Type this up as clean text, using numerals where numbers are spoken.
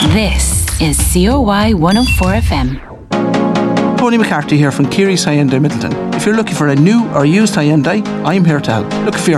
This is COY 104 FM. Tony McCarthy here from Kiri's Hyundai Middleton. If you're looking for a new or used Hyundai, I'm here to help. Looking for your